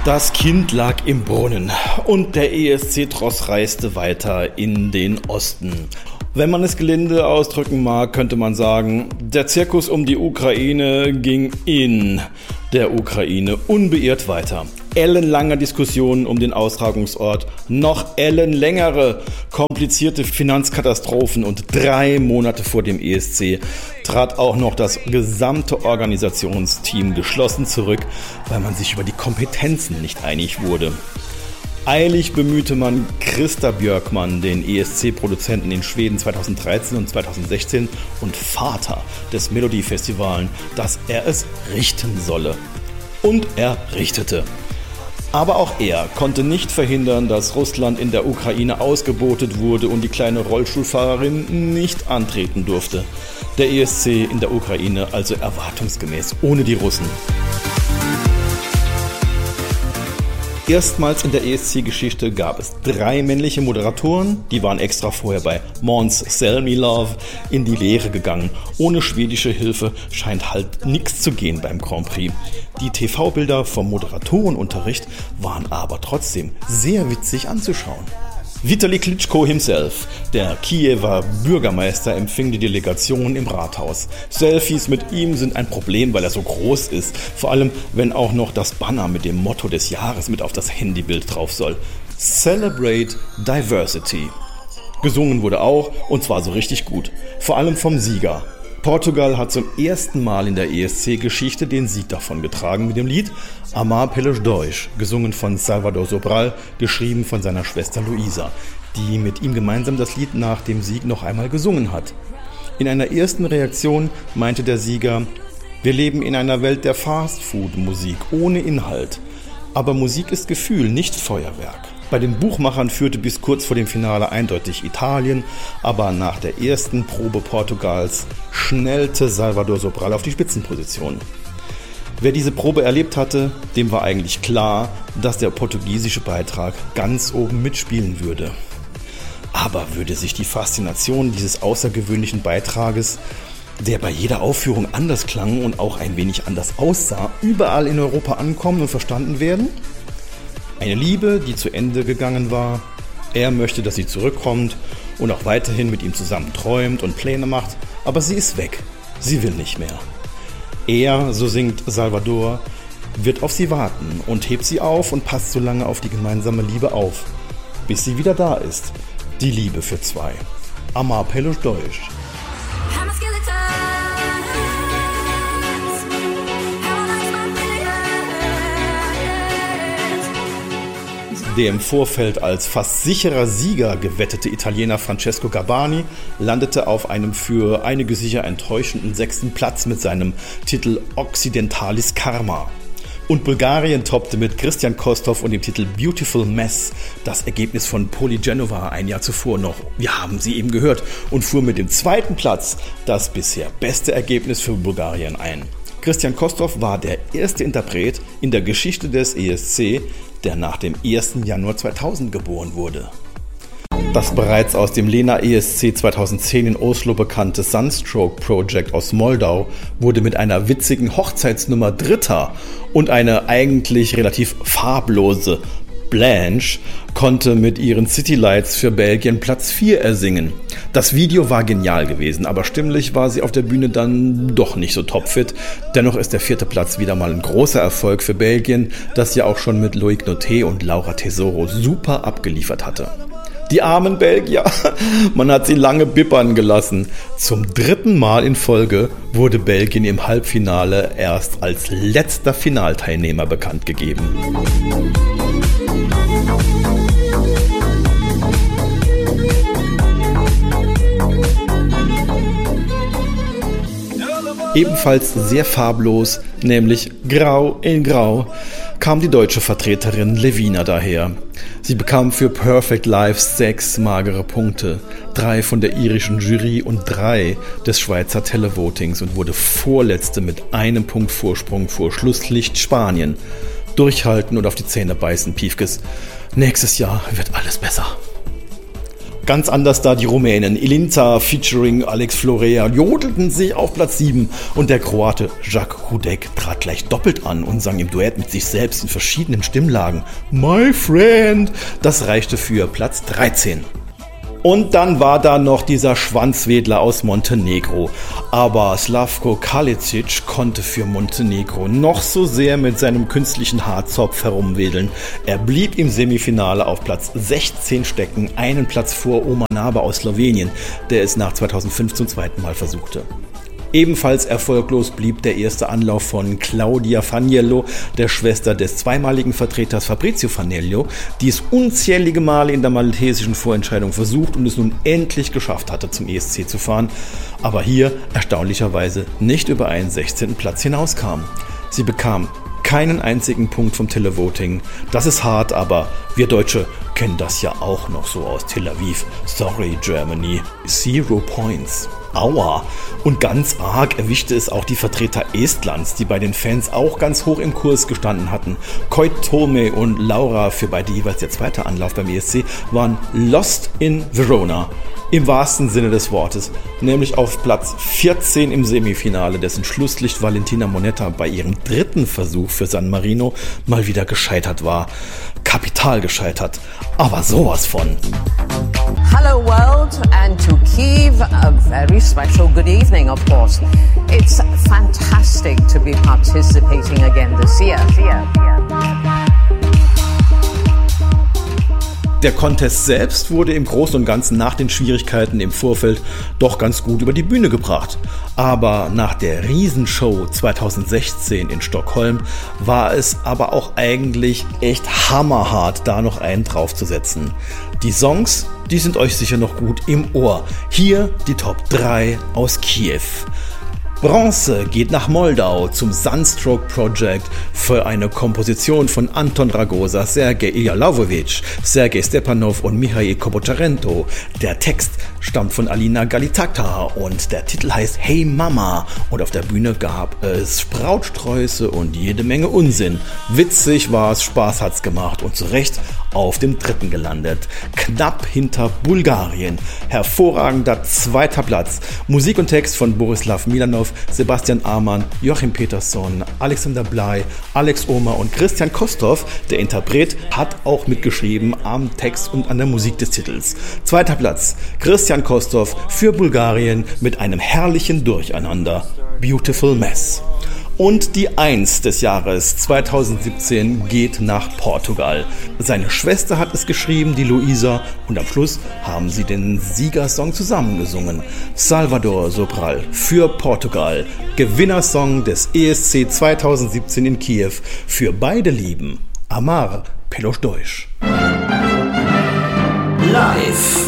Das Kind lag im Brunnen und der ESC-Tross reiste weiter in den Osten. Wenn man es gelinde ausdrücken mag, könnte man sagen, der Zirkus um die Ukraine ging in der Ukraine unbeirrt weiter. Ellenlange Diskussionen um den Austragungsort, noch ellenlängere komplizierte Finanzkatastrophen und 3 Monate vor dem ESC trat auch noch das gesamte Organisationsteam geschlossen zurück, weil man sich über die Kompetenzen nicht einig wurde. Eilig bemühte man Christa Björkman, den ESC-Produzenten in Schweden 2013 und 2016 und Vater des Melodiefestivals, dass er es richten solle. Und er richtete. Aber auch er konnte nicht verhindern, dass Russland in der Ukraine ausgebotet wurde und die kleine Rollstuhlfahrerin nicht antreten durfte. Der ESC in der Ukraine also erwartungsgemäß ohne die Russen. Erstmals in der ESC-Geschichte gab es 3 männliche Moderatoren, die waren extra vorher bei Måns Zelmerlöw in die Lehre gegangen. Ohne schwedische Hilfe scheint halt nichts zu gehen beim Grand Prix. Die TV-Bilder vom Moderatorenunterricht waren aber trotzdem sehr witzig anzuschauen. Vitali Klitschko himself, der Kiewer Bürgermeister, empfing die Delegation im Rathaus. Selfies mit ihm sind ein Problem, weil er so groß ist. Vor allem, wenn auch noch das Banner mit dem Motto des Jahres mit auf das Handybild drauf soll. Celebrate Diversity. Gesungen wurde auch, und zwar so richtig gut. Vor allem vom Sieger. Portugal hat zum ersten Mal in der ESC-Geschichte den Sieg davongetragen mit dem Lied Amar pelos dois, gesungen von Salvador Sobral, geschrieben von seiner Schwester Luisa, die mit ihm gemeinsam das Lied nach dem Sieg noch einmal gesungen hat. In einer ersten Reaktion meinte der Sieger: Wir leben in einer Welt der Fastfood-Musik ohne Inhalt. Aber Musik ist Gefühl, nicht Feuerwerk. Bei den Buchmachern führte bis kurz vor dem Finale eindeutig Italien, aber nach der ersten Probe Portugals schnellte Salvador Sobral auf die Spitzenposition. Wer diese Probe erlebt hatte, dem war eigentlich klar, dass der portugiesische Beitrag ganz oben mitspielen würde. Aber würde sich die Faszination dieses außergewöhnlichen Beitrages, der bei jeder Aufführung anders klang und auch ein wenig anders aussah, überall in Europa ankommen und verstanden werden? Eine Liebe, die zu Ende gegangen war. Er möchte, dass sie zurückkommt und auch weiterhin mit ihm zusammen träumt und Pläne macht, aber sie ist weg. Sie will nicht mehr. Er, so singt Salvador, wird auf sie warten und hebt sie auf und passt so lange auf die gemeinsame Liebe auf, bis sie wieder da ist. Die Liebe für 2. Amar pelos dois. Der im Vorfeld als fast sicherer Sieger gewettete Italiener Francesco Gabbani landete auf einem für einige sicher enttäuschenden 6. Platz mit seinem Titel Occidentalis Karma. Und Bulgarien toppte mit Christian Kostov und dem Titel Beautiful Mess das Ergebnis von Poli Genova ein Jahr zuvor noch. Wir haben sie eben gehört und fuhr mit dem 2. Platz das bisher beste Ergebnis für Bulgarien ein. Christian Kostov war der erste Interpret in der Geschichte des ESC, der nach dem 1. Januar 2000 geboren wurde. Das bereits aus dem Lena ESC 2010 in Oslo bekannte Sunstroke Project aus Moldau wurde mit einer witzigen Hochzeitsnummer Dritter und eine eigentlich relativ farblose Blanche konnte mit ihren City Lights für Belgien Platz 4 ersingen. Das Video war genial gewesen, aber stimmlich war sie auf der Bühne dann doch nicht so topfit. Dennoch ist der 4. Platz wieder mal ein großer Erfolg für Belgien, das ja auch schon mit Loïc Noté und Laura Tesoro super abgeliefert hatte. Die armen Belgier, man hat sie lange bippern gelassen. Zum 3. Mal in Folge wurde Belgien im Halbfinale erst als letzter Finalteilnehmer bekannt gegeben. Ebenfalls sehr farblos, nämlich grau in grau, kam die deutsche Vertreterin Levina daher. Sie bekam für Perfect Life 6 magere Punkte, 3 von der irischen Jury und 3 des Schweizer Televotings und wurde Vorletzte mit 1 Punkt Vorsprung vor Schlusslicht Spanien. Durchhalten und auf die Zähne beißen, Piefkes. Nächstes Jahr wird alles besser. Ganz anders da die Rumänen. Ilința featuring Alex Florea jodelten sich auf Platz 7 und der Kroate Jacques Hudek trat gleich doppelt an und sang im Duett mit sich selbst in verschiedenen Stimmlagen My Friend. Das reichte für Platz 13. Und dann war da noch dieser Schwanzwedler aus Montenegro. Aber Slavko Kalicic konnte für Montenegro noch so sehr mit seinem künstlichen Haarzopf herumwedeln. Er blieb im Semifinale auf Platz 16 stecken, einen Platz vor Oma Naber aus Slowenien, der es nach 2005 zum zweiten Mal versuchte. Ebenfalls erfolglos blieb der erste Anlauf von Claudia Faniello, der Schwester des zweimaligen Vertreters Fabrizio Faniello, die es unzählige Male in der maltesischen Vorentscheidung versucht und es nun endlich geschafft hatte, zum ESC zu fahren, aber hier erstaunlicherweise nicht über einen 16. Platz hinauskam. Sie bekam keinen einzigen Punkt vom Televoting. Das ist hart, aber wir Deutsche kennen das ja auch noch so aus Tel Aviv. Sorry Germany, 0 points. Aua! Und ganz arg erwischte es auch die Vertreter Estlands, die bei den Fans auch ganz hoch im Kurs gestanden hatten. Koit Tome und Laura, für beide jeweils der zweite Anlauf beim ESC, waren lost in Verona. Im wahrsten Sinne des Wortes, nämlich auf Platz 14 im Semifinale, dessen Schlusslicht Valentina Monetta bei ihrem dritten Versuch für San Marino mal wieder gescheitert war. Kapital gescheitert, aber sowas von. Hello world, and to Kyiv a very special good evening, of course. It's fantastic to be participating again this year. Der Contest selbst wurde im Großen und Ganzen nach den Schwierigkeiten im Vorfeld doch ganz gut über die Bühne gebracht. Aber nach der Riesenshow 2016 in Stockholm war es aber auch eigentlich echt hammerhart, da noch einen draufzusetzen. Die Songs, die sind euch sicher noch gut im Ohr. Hier die Top 3 aus Kiew. Bronze geht nach Moldau zum Sunstroke Project für eine Komposition von Anton Ragosa, Sergej Ialavovic, Sergej Stepanov und Michail Kobotarento. Der Text stammt von Alina Galitata und der Titel heißt Hey Mama und auf der Bühne gab es Sprautsträuße und jede Menge Unsinn. Witzig war es, Spaß hat's gemacht und zu Recht auf dem 3. gelandet. Knapp hinter Bulgarien. Hervorragender 2. Platz. Musik und Text von Borislav Milanov, Sebastian Amann, Joachim Peterson, Alexander Bley, Alex Ohmer und Christian Kostov. Der Interpret hat auch mitgeschrieben am Text und an der Musik des Titels. 2. Platz. Christian Kostov für Bulgarien mit einem herrlichen Durcheinander. Beautiful Mess. Und die 1 des Jahres 2017 geht nach Portugal. Seine Schwester hat es geschrieben, die Luisa, und am Schluss haben sie den Siegersong zusammengesungen. Salvador Sobral für Portugal, Gewinnersong des ESC 2017 in Kiew, für beide Lieben. Amar pelos dois. Live.